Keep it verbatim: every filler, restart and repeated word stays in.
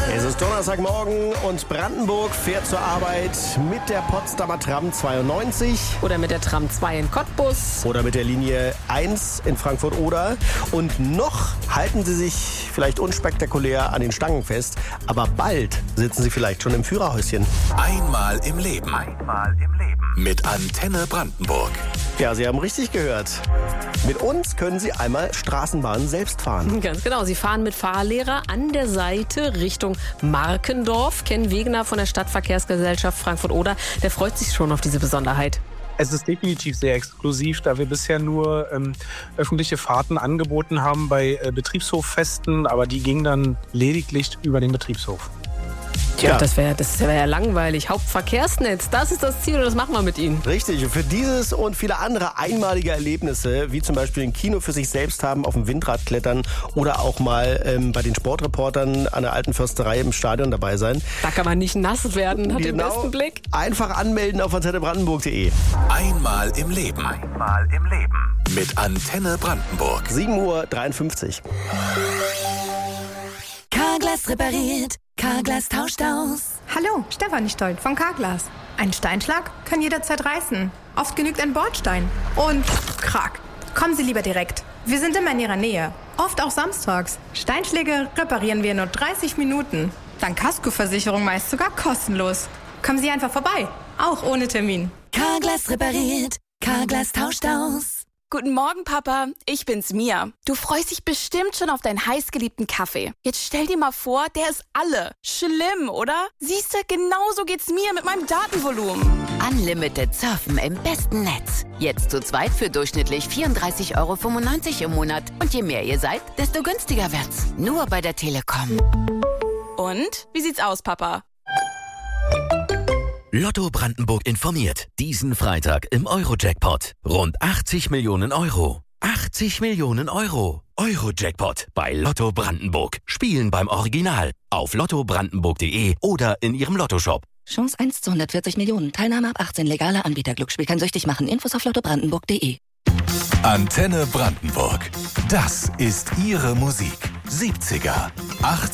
Es ist Donnerstagmorgen und Brandenburg fährt zur Arbeit mit der Potsdamer Tram zweiundneunzig. Oder mit der Tram zwei in Cottbus. Oder mit der Linie eins in Frankfurt-Oder. Und noch halten sie sich vielleicht unspektakulär an den Stangen fest, aber bald sitzen sie vielleicht schon im Führerhäuschen. Einmal im Leben. Einmal im Leben. Mit Antenne Brandenburg. Ja, Sie haben richtig gehört. Mit uns können Sie einmal Straßenbahnen selbst fahren. Ganz genau. Sie fahren mit Fahrlehrer an der Seite Richtung Markendorf. Ken Wegener von der Stadtverkehrsgesellschaft Frankfurt-Oder, der freut sich schon auf diese Besonderheit. Es ist definitiv sehr exklusiv, da wir bisher nur ähm, öffentliche Fahrten angeboten haben bei äh, Betriebshoffesten, aber die gingen dann lediglich über den Betriebshof. Tja, ja. das wäre das wär ja langweilig. Hauptverkehrsnetz, das ist das Ziel und das machen wir mit Ihnen. Richtig, und für dieses und viele andere einmalige Erlebnisse, wie zum Beispiel ein Kino für sich selbst haben, auf dem Windrad klettern oder auch mal ähm, bei den Sportreportern an der Alten Försterei im Stadion dabei sein. Da kann man nicht nass werden, hat genau. den besten Blick. Einfach anmelden auf antenne brandenburg punkt de. Einmal im Leben. Einmal im Leben. Mit Antenne Brandenburg. sieben Uhr dreiundfünfzig. Carglass repariert. Carglass tauscht aus. Hallo, Stefanie Stolt von Carglass. Ein Steinschlag kann jederzeit reißen. Oft genügt ein Bordstein. Und krack. Kommen Sie lieber direkt. Wir sind immer in Ihrer Nähe. Oft auch samstags. Steinschläge reparieren wir in nur dreißig Minuten. Dann Kaskoversicherung meist sogar kostenlos. Kommen Sie einfach vorbei. Auch ohne Termin. Carglass repariert. Carglass tauscht aus. Guten Morgen, Papa. Ich bin's, Mia. Du freust dich bestimmt schon auf deinen heißgeliebten Kaffee. Jetzt stell dir mal vor, der ist alle. Schlimm, oder? Siehste, genauso geht's mir mit meinem Datenvolumen. Unlimited Surfen im besten Netz. Jetzt zu zweit für durchschnittlich vierunddreißig Euro fünfundneunzig im Monat. Und je mehr ihr seid, desto günstiger wird's. Nur bei der Telekom. Und? Wie sieht's aus, Papa? Lotto Brandenburg informiert. Diesen Freitag im Euro-Jackpot. Rund achtzig Millionen Euro. achtzig Millionen Euro. Euro-Jackpot bei Lotto Brandenburg. Spielen beim Original. Auf lotto brandenburg punkt de oder in Ihrem Lottoshop. Chance eins zu hundertvierzig Millionen. Teilnahme ab achtzehn. Legaler Anbieter. Glücksspiel kann süchtig machen. Infos auf lotto brandenburg punkt de. Antenne Brandenburg. Das ist Ihre Musik. siebziger, achtziger.